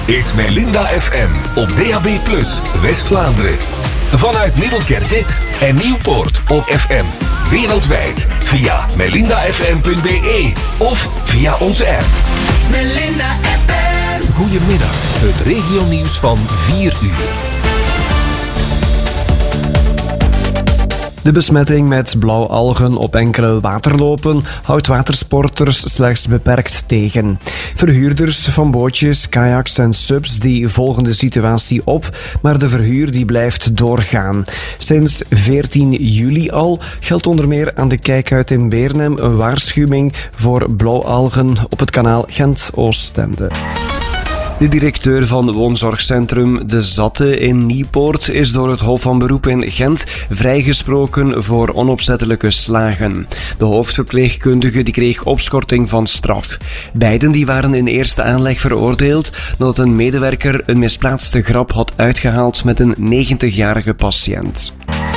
is Melinda FM op DAB+, West-Vlaanderen. Vanuit Middelkerke en Nieuwpoort op FM. Wereldwijd via melindafm.be of via onze app. Melinda FM. Goedemiddag, het regionieuws van 4 uur. De besmetting met blauwalgen op enkele waterlopen houdt watersporters slechts beperkt tegen. Verhuurders van bootjes, kayaks en subs die volgen de situatie op, maar de verhuur die blijft doorgaan. Sinds 14 juli al geldt onder meer aan de Kijkuit in Beernem een waarschuwing voor blauwalgen op het kanaal Gent-Oostende. De directeur van woonzorgcentrum De Zatte in Nieuwpoort is door het Hof van Beroep in Gent vrijgesproken voor onopzettelijke slagen. De hoofdverpleegkundige die kreeg opschorting van straf. Beiden die waren in eerste aanleg veroordeeld nadat een medewerker een misplaatste grap had uitgehaald met een 90-jarige patiënt.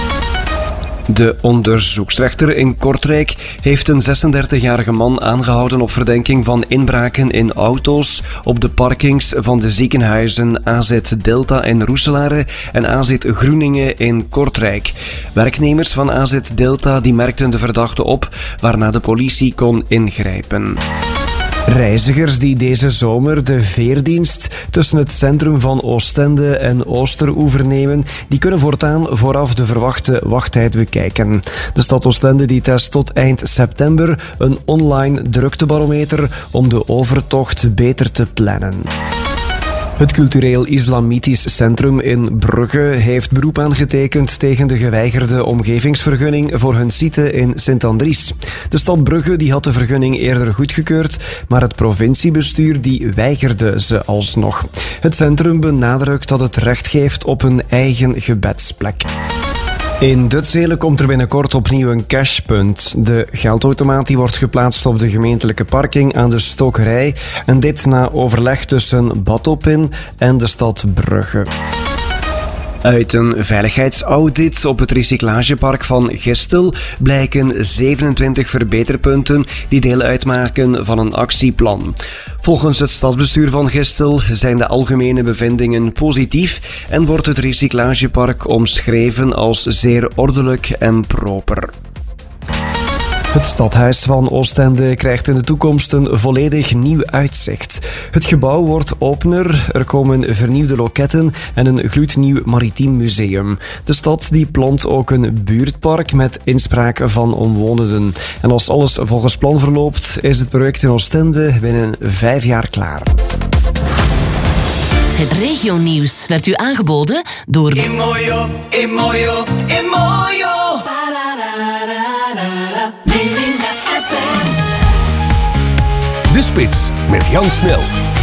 De onderzoeksrechter in Kortrijk heeft een 36-jarige man aangehouden op verdenking van inbraken in auto's op de parkings van de ziekenhuizen AZ Delta in Roeselare en AZ Groeningen in Kortrijk. Werknemers van AZ Delta die merkten de verdachte op, waarna de politie kon ingrijpen. Reizigers die deze zomer de veerdienst tussen het centrum van Oostende en Oosteroever nemen, die kunnen voortaan vooraf de verwachte wachttijd bekijken. De stad Oostende die test tot eind september een online druktebarometer om de overtocht beter te plannen. Het Cultureel Islamitisch Centrum in Brugge heeft beroep aangetekend tegen de geweigerde omgevingsvergunning voor hun site in Sint-Andries. De stad Brugge die had de vergunning eerder goedgekeurd, maar het provinciebestuur die weigerde ze alsnog. Het centrum benadrukt dat het recht geeft op een eigen gebedsplek. In Dutzelen komt er binnenkort opnieuw een cashpunt. De geldautomaat die wordt geplaatst op de gemeentelijke parking aan de Stokerij. En dit na overleg tussen Batopin en de stad Brugge. Uit een veiligheidsaudit op het recyclagepark van Gistel blijken 27 verbeterpunten die deel uitmaken van een actieplan. Volgens het stadsbestuur van Gistel zijn de algemene bevindingen positief en wordt het recyclagepark omschreven als zeer ordelijk en proper. Het stadhuis van Oostende krijgt in de toekomst een volledig nieuw uitzicht. Het gebouw wordt opener, er komen vernieuwde loketten en een gloednieuw maritiem museum. De stad die plant ook een buurtpark met inspraak van omwonenden. En als alles volgens plan verloopt, is het project in Oostende binnen 5 jaar klaar. Het regionieuws werd u aangeboden door Imoyo, Imoyo, Imoyo. De Spits met Jan Snel.